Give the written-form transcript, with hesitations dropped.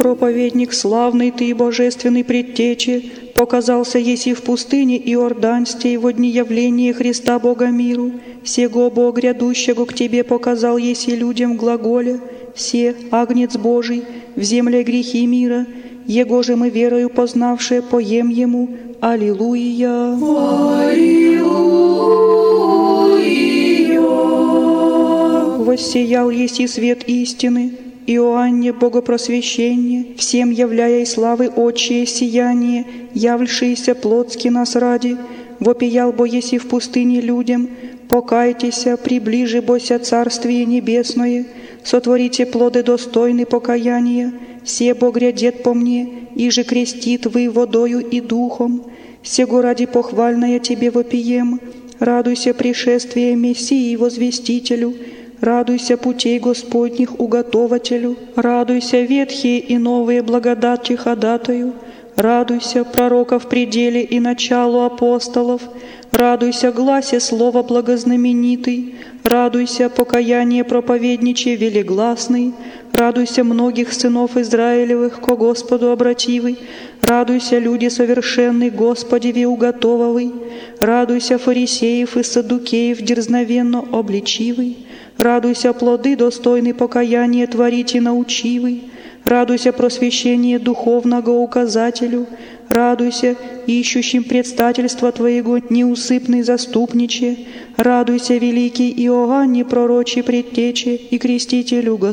проповедник славный ты, божественный предтече, показался еси в пустыне Иорданстей во дни явления Христа Бога миру, сего Бог грядущего к тебе показал еси людям в глаголе, се, агнец Божий, в земле грехи мира, его же мы верою познавшие, поем ему. Аллилуйя! Аллилуйя! Воссиял еси свет истины, Иоанне богопросвещение, всем являя и славы отчие сияние, являвшиеся плотски нас ради, вопиял бо еси в пустыне людям, покайтеся, приближи бося Царствие Небесное, сотворите плоды достойны покаяния, се Бог грядет по мне, и же крестит вы водою и духом, сего ради похвальное тебе вопием, радуйся пришествие Мессии возвестителю, радуйся путей Господних уготователю, радуйся ветхие и новые благодати ходатаю, радуйся пророка в пределе и началу апостолов, радуйся гласе слова благознаменитый, радуйся покаяние проповедниче велегласный, радуйся многих сынов Израилевых ко Господу обративый, радуйся люди совершенный Господеве уготововый, радуйся фарисеев и саддукеев дерзновенно обличивый, радуйся плоды достойны покаяния творить и научивый, радуйся просвещение духовного указателю, радуйся ищущим предстательства Твоего неусыпный заступниче, радуйся великий Иоанне пророче предтече и крестителю Господь.